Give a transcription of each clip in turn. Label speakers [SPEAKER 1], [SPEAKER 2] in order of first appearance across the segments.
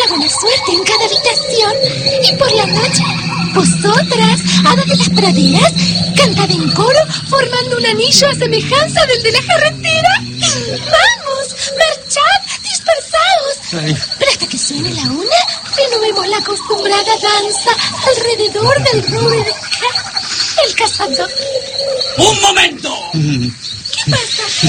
[SPEAKER 1] la buena suerte en cada habitación. Y por la noche, vosotras, hadas de las praderas, cantad en coro, formando un anillo a semejanza del de la carretera. ¡Vamos! ¡Marchad! ¡Dispersaos! Pero hasta que suene la una, renovemos la acostumbrada danza alrededor del Robert el cazador.
[SPEAKER 2] ¡Un momento!
[SPEAKER 1] ¿Qué pasa?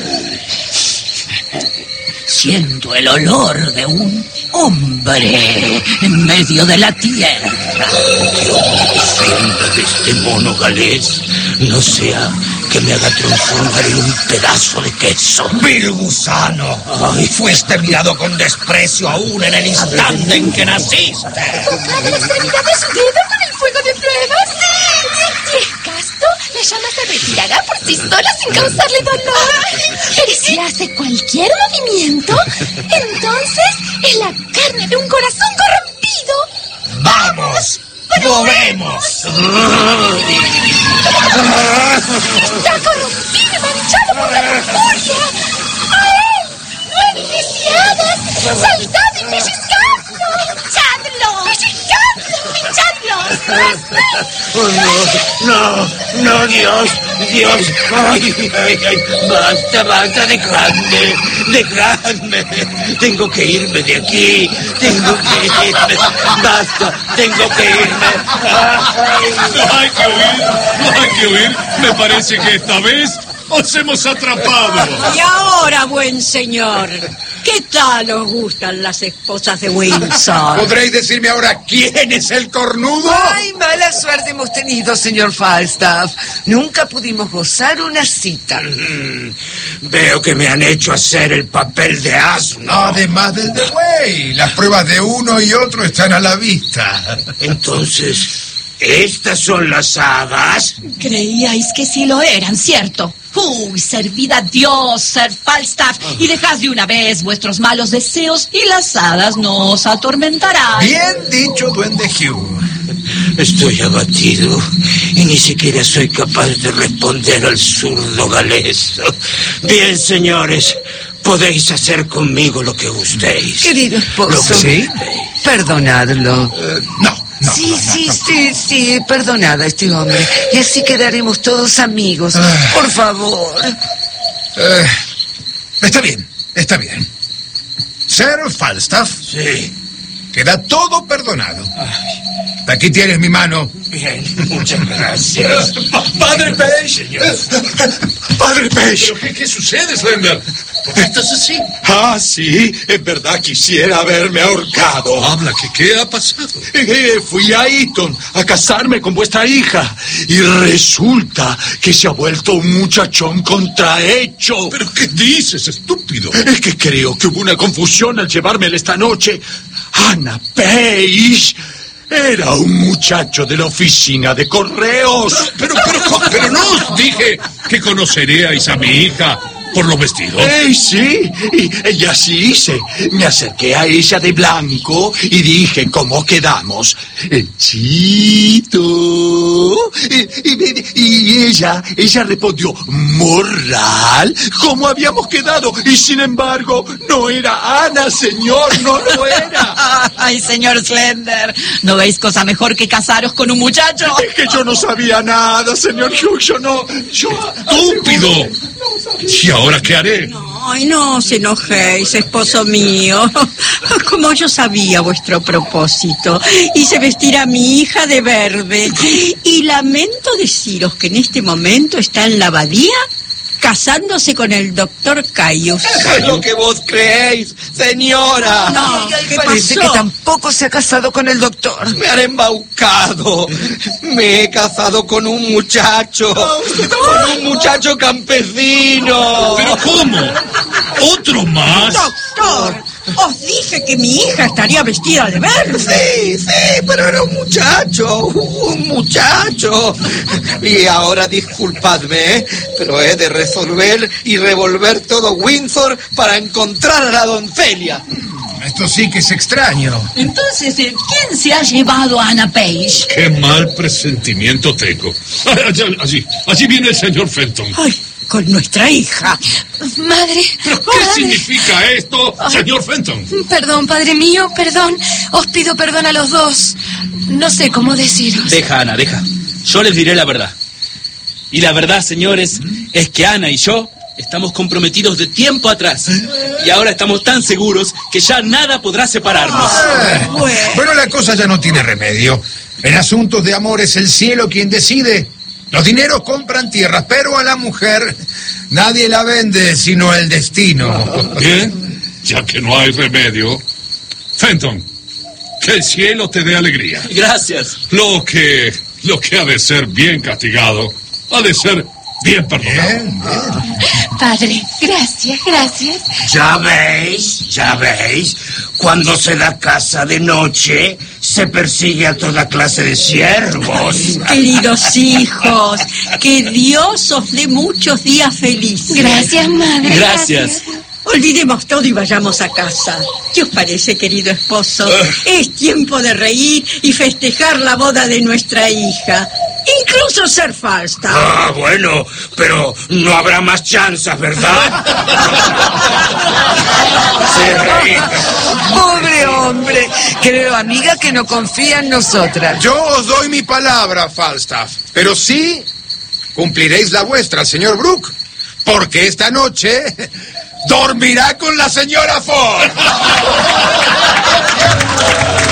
[SPEAKER 2] Siento el olor de un hombre en medio de la tierra. Descienda de este mono galés, no sea que me haga transformar en un pedazo de queso.
[SPEAKER 3] ¡Vil gusano!
[SPEAKER 2] Ay.
[SPEAKER 3] Fuiste mirado con desprecio aún en el instante en que naciste.
[SPEAKER 1] Tocad la extremidad de su dedo con el fuego de pruebas. Si es casto, la llama se retirará por sí sola sin causarle dolor. Pero si hace cualquier movimiento, entonces es la carne de un corazón corrompido.
[SPEAKER 3] ¡Vamos! ¡Probemos!
[SPEAKER 1] Está corrompido y manchado por la lujuria. ¡A él! ¡Duendes y hadas! ¡Saltad y pellizcadlo! ¡Pinchadlo!
[SPEAKER 2] Oh, no, Dios. Ay, basta, dejadme. Tengo que irme de aquí, basta, tengo que irme.
[SPEAKER 4] No hay que huir. Me parece que esta vez os hemos atrapado.
[SPEAKER 5] Y ahora, buen señor, ¿qué tal os gustan las esposas de Windsor?
[SPEAKER 3] ¿Podréis decirme ahora quién es el cornudo?
[SPEAKER 6] Ay, mala suerte hemos tenido, señor Falstaff. Nunca pudimos gozar una cita.
[SPEAKER 3] Veo que me han hecho hacer el papel de asno.
[SPEAKER 7] Además del de Way, las pruebas de uno y otro están a la vista.
[SPEAKER 3] Entonces, ¿estas son las hadas?
[SPEAKER 8] Creíais que sí lo eran, ¿cierto? Uy, servid a Dios, Sir Falstaff, y dejad de una vez vuestros malos deseos y las hadas no os atormentarán.
[SPEAKER 7] Bien dicho, duende Hugh.
[SPEAKER 3] Estoy abatido y ni siquiera soy capaz de responder al zurdo galés. Bien, señores, podéis hacer conmigo lo que gustéis.
[SPEAKER 6] Querido esposo,
[SPEAKER 7] ¿Sí?
[SPEAKER 6] perdonadlo.
[SPEAKER 7] No.
[SPEAKER 6] Sí, perdonad a este hombre. Y así quedaremos todos amigos. Por favor.
[SPEAKER 7] Está bien. Sir Falstaff,
[SPEAKER 3] Sí.
[SPEAKER 7] queda todo perdonado. Aquí tienes mi mano.
[SPEAKER 3] Bien, muchas gracias.
[SPEAKER 4] ¡Padre Page!
[SPEAKER 3] Señor.
[SPEAKER 4] ¡Padre Page! ¿Qué sucede, Slender? ¿Por qué estás así? Ah, sí, en verdad quisiera haberme ahorcado. Habla, ¿qué ha pasado? Fui a Eton a casarme con vuestra hija y resulta que se ha vuelto un muchachón contrahecho. ¿Pero qué dices, estúpido? Es que creo que hubo una confusión al llevármela esta noche. Anna Page era un muchacho de la oficina de correos. Pero no os dije que conoceríais a mi hija por los vestidos. Sí, y así hice. Me acerqué a ella de blanco y dije, ¿cómo quedamos? Chito. Y ella respondió, moral, ¿cómo habíamos quedado? Y sin embargo, no era Ana, señor, no lo era.
[SPEAKER 8] Ay, señor Slender, ¿no veis cosa mejor que casaros con un muchacho?
[SPEAKER 4] Es que yo no sabía nada, señor Hugh, ¡Estúpido! ¿Y ahora qué haré?
[SPEAKER 5] Ay, no os enojéis, esposo mío. Como yo sabía vuestro propósito, hice vestir a mi hija de verde. Y lamento deciros que en este momento está en la abadía casándose con el doctor Caius.
[SPEAKER 3] Es lo que vos creéis, señora.
[SPEAKER 5] No, ¿qué
[SPEAKER 6] Parece
[SPEAKER 5] pasó?
[SPEAKER 6] que tampoco se ha casado con el doctor.
[SPEAKER 3] Me han embaucado. Me he casado con un muchacho. Con un muchacho campesino.
[SPEAKER 4] ¿Pero cómo? ¿Otro más?
[SPEAKER 5] Doctor, os dije que mi hija estaría vestida de verde.
[SPEAKER 3] Sí, pero era un muchacho. Y ahora disculpadme, pero he de resolver y revolver todo Windsor para encontrar a la doncella.
[SPEAKER 7] Esto sí que es extraño.
[SPEAKER 8] Entonces, ¿quién se ha llevado a Anna Page?
[SPEAKER 4] Qué mal presentimiento tengo. Allí viene el señor Fenton.
[SPEAKER 5] Ay, con nuestra hija.
[SPEAKER 1] Madre.
[SPEAKER 4] ¿Pero qué significa esto, señor Fenton?
[SPEAKER 1] Perdón, padre mío, perdón. Os pido perdón a los dos. No sé cómo deciros.
[SPEAKER 9] Deja, Ana, deja. Yo les diré la verdad. Y la verdad, señores, es que Ana y yo estamos comprometidos de tiempo atrás. Y ahora estamos tan seguros que ya nada podrá separarnos.
[SPEAKER 7] Bueno, la cosa ya no tiene remedio. En asuntos de amor es el cielo quien decide. Los dineros compran tierras, pero a la mujer nadie la vende sino el destino.
[SPEAKER 4] Bien, ya que no hay remedio. Fenton, que el cielo te dé alegría.
[SPEAKER 9] Gracias.
[SPEAKER 4] Lo que ha de ser bien castigado, ha de ser bien perdonado.
[SPEAKER 7] Bien.
[SPEAKER 1] Padre, gracias.
[SPEAKER 3] Ya veis, cuando se da caza de noche, se persigue a toda clase de siervos.
[SPEAKER 5] Queridos hijos, que Dios os dé muchos días felices.
[SPEAKER 1] Gracias, madre.
[SPEAKER 9] Gracias.
[SPEAKER 5] Olvidemos todo y vayamos a casa. ¿Qué os parece, querido esposo? Es tiempo de reír y festejar la boda de nuestra hija. Incluso ser Falstaff.
[SPEAKER 3] Ah, bueno, pero no habrá más chanzas, ¿verdad?
[SPEAKER 6] Pobre hombre. Creo, amiga, que no confía en nosotras.
[SPEAKER 7] Yo os doy mi palabra, Falstaff, pero sí cumpliréis la vuestra, señor Brooke, porque esta noche dormirá con la señora Ford.